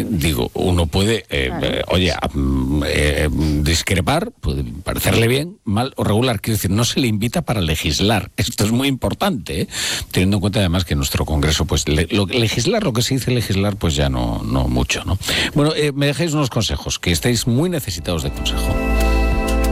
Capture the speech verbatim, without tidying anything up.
¿eh? Digo, uno puede, eh, claro. eh, oye, eh, discrepar, puede parecerle bien, mal o regular. Quiero decir, no se le invita para legislar. Esto es muy importante, ¿eh? Teniendo en cuenta además que nuestro Congreso, pues le, lo, legislar, lo que se dice legislar, pues ya no, no mucho, ¿no? Bueno, eh, me dejáis unos consejos, que estáis muy necesitados de consejo.